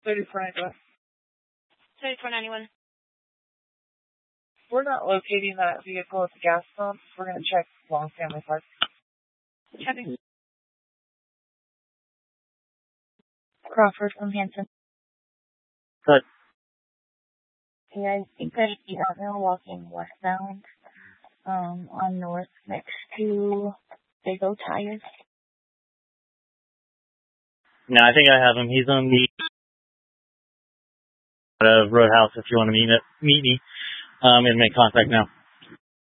3491. 3491. We're not locating that vehicle at the gas pump. We're going to check Long Family Park. Copy. Crawford from Hanson. Good. Yeah, I think that you are now walking westbound on north next to Big O Tires. No, I think I have him. He's on the Roadhouse if you want to meet me. And make contact now.